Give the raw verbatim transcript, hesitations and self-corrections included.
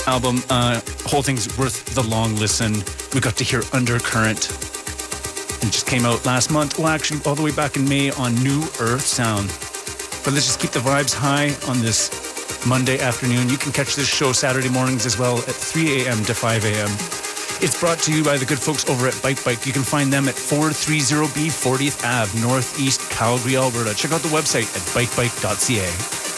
album. Uh, whole thing's worth the long listen. We got to hear Undercurrent. It just came out last month. Well, actually, all the way back in May on New Earth Sound. But let's just keep the vibes high on this Monday afternoon. You can catch this show Saturday mornings as well at three a.m. to five a.m. It's brought to you by the good folks over at Bike Bike. You can find them at four thirty B fortieth Avenue, Northeast Calgary, Alberta. Check out the website at bike bike dot c a.